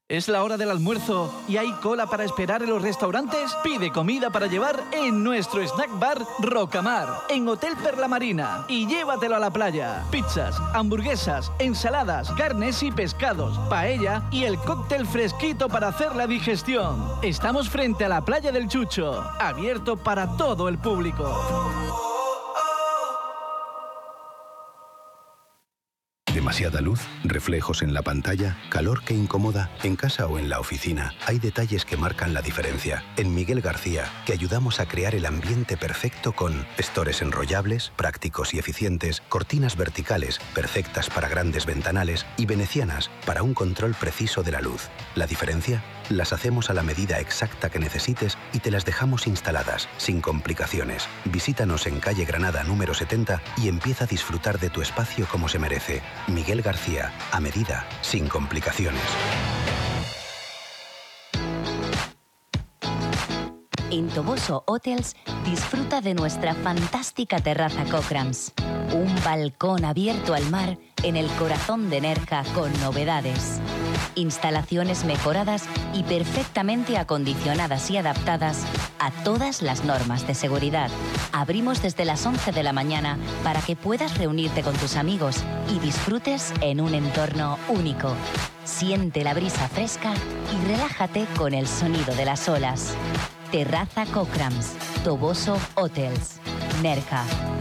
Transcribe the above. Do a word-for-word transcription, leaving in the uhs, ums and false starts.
¿Es la hora del almuerzo y hay cola para esperar en los restaurantes? Pide comida para llevar en nuestro snack bar Rocamar, en Hotel Perla Marina, y llévatelo a la playa. Pizzas, hamburguesas, ensaladas, carnes y pescados, paella y el cóctel fresquito para hacer la digestión. Estamos frente a la playa del Chucho, abierto para todo el público. Demasiada luz, reflejos en la pantalla, calor que incomoda, en casa o en la oficina. Hay detalles que marcan la diferencia. En Miguel García, te ayudamos a crear el ambiente perfecto con estores enrollables, prácticos y eficientes, cortinas verticales, perfectas para grandes ventanales y venecianas para un control preciso de la luz. ¿La diferencia? Las hacemos a la medida exacta que necesites y te las dejamos instaladas, sin complicaciones. Visítanos en calle Granada número setenta y empieza a disfrutar de tu espacio como se merece. Miguel García, a medida, sin complicaciones. En Toboso Hotels disfruta de nuestra fantástica terraza Cochrams. Un balcón abierto al mar en el corazón de Nerja con novedades. Instalaciones mejoradas y perfectamente acondicionadas y adaptadas a todas las normas de seguridad. Abrimos desde las once de la mañana para que puedas reunirte con tus amigos y disfrutes en un entorno único. Siente la brisa fresca y relájate con el sonido de las olas. Terraza Cochrams, Toboso Hotels, Nerja.